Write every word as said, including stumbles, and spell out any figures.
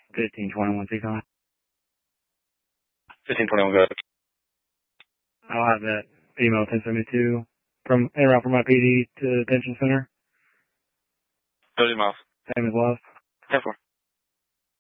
fifteen twenty-one, Seacon. fifteen twenty-one, go ahead. I'll have that email ten seventy-two from, en route from my P D to the detention center. thirty miles. Same as last. ten four.